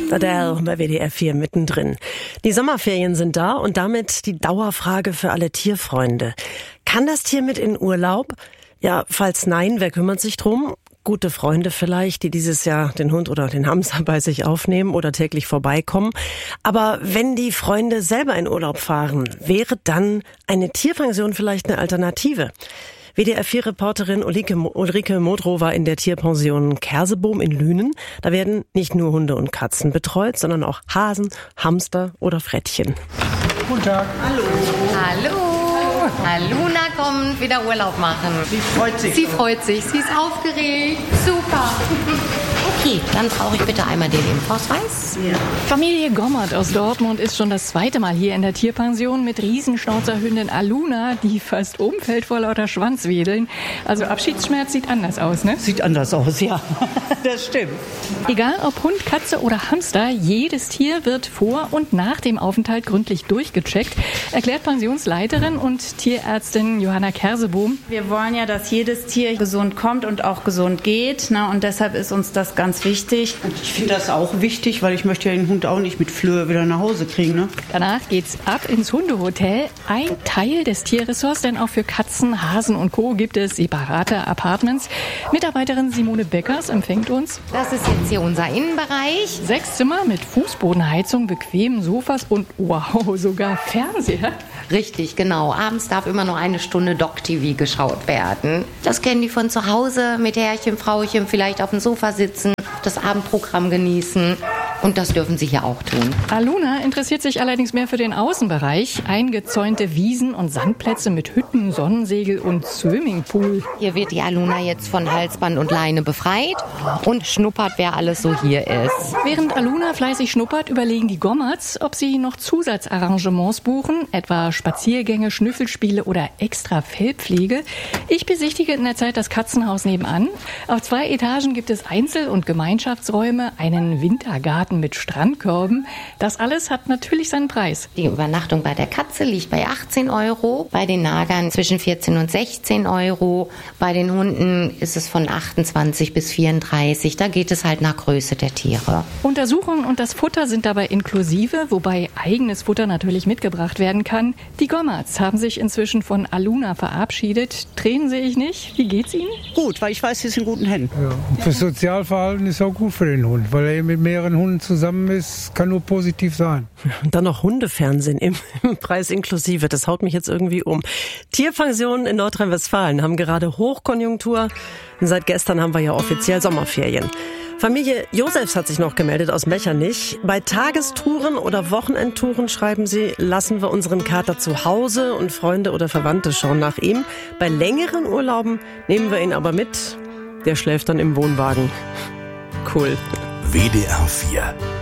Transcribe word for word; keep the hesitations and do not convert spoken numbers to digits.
Adele bei W D R vier mittendrin. Die Sommerferien sind da und damit die Dauerfrage für alle Tierfreunde. Kann das Tier mit in Urlaub? Ja, falls nein, wer kümmert sich drum? Gute Freunde vielleicht, die dieses Jahr den Hund oder den Hamster bei sich aufnehmen oder täglich vorbeikommen. Aber wenn die Freunde selber in Urlaub fahren, wäre dann eine Tierpension vielleicht eine Alternative? W D R vier Reporterin Ulrike, Ulrike Modrow war in der Tierpension Kersebohm in Lünen. Da werden nicht nur Hunde und Katzen betreut, sondern auch Hasen, Hamster oder Frettchen. Guten Tag. Hallo. Hallo. Aluna kommt wieder Urlaub machen. Sie freut sich. Sie freut sich. Sie ist aufgeregt. Super. Okay, dann brauche ich bitte einmal den Impfausweis. Ja. Familie Gommert aus Dortmund ist schon das zweite Mal hier in der Tierpension mit Riesenschnauzerhündin Aluna, die fast umfällt vor lauter Schwanzwedeln. Also Abschiedsschmerz sieht anders aus, ne? Sieht anders aus, ja. Das stimmt. Egal ob Hund, Katze oder Hamster, jedes Tier wird vor und nach dem Aufenthalt gründlich durchgecheckt, erklärt Pensionsleiterin und Tierärztin Johanna Kersebohm. Wir wollen ja, dass jedes Tier gesund kommt und auch gesund geht, ne? Und deshalb ist uns das ganz wichtig. Und ich finde das auch wichtig, weil ich möchte ja den Hund auch nicht mit Flöhe wieder nach Hause kriegen. Ne? Danach geht's ab ins Hundehotel. Ein Teil des Tierressorts, denn auch für Katzen, Hasen und Co. gibt es separate Apartments. Mitarbeiterin Simone Beckers empfängt uns. Das ist jetzt hier unser Innenbereich. Sechs Zimmer mit Fußbodenheizung, bequemen Sofas und wow, sogar Fernseher. Richtig, genau. Abends darf immer noch eine Stunde Doc-T V geschaut werden. Das kennen die von zu Hause mit Herrchen, Frauchen, vielleicht auf dem Sofa sitzen, das Abendprogramm genießen. Und das dürfen sie hier auch tun. Aluna interessiert sich allerdings mehr für den Außenbereich. Eingezäunte Wiesen und Sandplätze mit Hütten, Sonnensegel und Swimmingpool. Hier wird die Aluna jetzt von Halsband und Leine befreit und schnuppert, wer alles so hier ist. Während Aluna fleißig schnuppert, überlegen die Gommerts, ob sie noch Zusatzarrangements buchen, etwa Spaziergänge, Schnüffelspiele oder extra Fellpflege. Ich besichtige in der Zeit das Katzenhaus nebenan. Auf zwei Etagen gibt es Einzel- und Gemeinschaftsräume, einen Wintergarten mit Strandkörben. Das alles hat natürlich seinen Preis. Die Übernachtung bei der Katze liegt bei achtzehn Euro, bei den Nagern zwischen vierzehn und sechzehn Euro. Bei den Hunden ist es von achtundzwanzig bis vierunddreißig. Da geht es halt nach Größe der Tiere. Untersuchungen und das Futter sind dabei inklusive, wobei eigenes Futter natürlich mitgebracht werden kann. Die Gommerts haben sich inzwischen von Aluna verabschiedet. Tränen sehe ich nicht. Wie geht's Ihnen? Gut, weil ich weiß, sie ist in guten Händen. Ja, und fürs Sozialverhalten ist auch gut für den Hund, weil er mit mehreren Hunden zusammen ist, kann nur positiv sein. Und dann noch Hundefernsehen im, im Preis inklusive. Das haut mich jetzt irgendwie um. Tierpensionen in Nordrhein-Westfalen haben gerade Hochkonjunktur. Und seit gestern haben wir ja offiziell Sommerferien. Familie Josefs hat sich noch gemeldet aus Mechernich. Bei Tagestouren oder Wochenendtouren, schreiben sie, lassen wir unseren Kater zu Hause und Freunde oder Verwandte schauen nach ihm. Bei längeren Urlauben nehmen wir ihn aber mit. Der schläft dann im Wohnwagen. Cool. W D R vier